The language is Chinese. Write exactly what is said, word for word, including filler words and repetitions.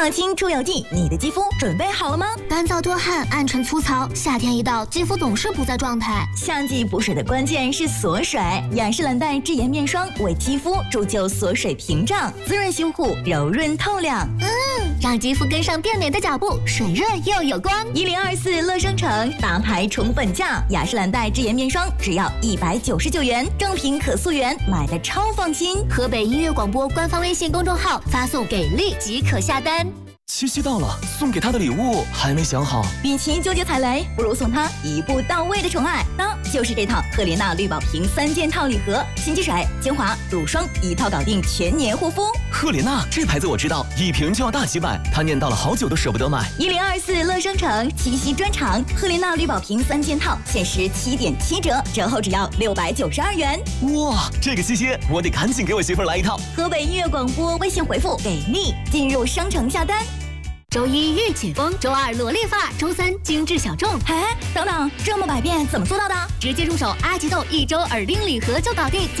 抗菌除油剂，你的肌肤准备好了吗？ 干燥多汗、暗沉粗糙，夏天一到，肌肤总是不在状态。 夏季补水的关键是锁水，雅诗兰黛智妍面霜为肌肤铸就锁水屏障，滋润修护，柔润透亮。 嗯，让肌肤跟上变美的脚步，水润又有光。 一零二四乐商城大牌宠粉价，雅诗兰黛智妍面霜只要一百九十九元，正品可溯源，买的超放心。 河北音乐广播官方微信公众号发送给力即可下单。 七夕到了，送给他的礼物还没想好。 与其纠结踩雷，不如送他一步到位的宠爱，那就是这套赫莲娜绿宝瓶三件套礼盒，洗肌水、精华、乳霜一套搞定全年护肤。 赫莲娜这牌子我知道，一瓶就要大几百，他念叨了好久都舍不得买。 一零二四乐商城七夕专场，赫莲娜绿宝瓶三件套限时七点七折，折后只要六百九十二元。 哇，这个七夕我得赶紧给我媳妇儿来一套。 河北音乐广播微信回复给力，进入商城下单。 周一御姐风，周二萝莉范，周三精致小众。 哎，等等，这么百变怎么做到的？ 直接入手阿吉豆一周耳钉礼盒就搞定。